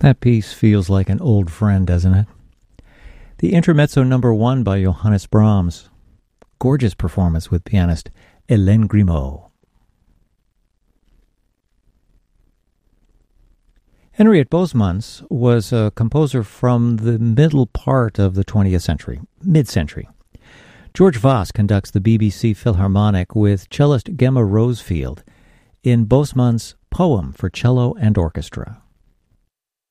That piece feels like an old friend, doesn't it? The Intermezzo No. 1 by Johannes Brahms. Gorgeous performance with pianist Hélène Grimaud. Henriette Bosmans was a composer from the middle part of the 20th century, mid-century. George Voss conducts the BBC Philharmonic with cellist Gemma Rosefield in Bosmans' Poem for Cello and Orchestra.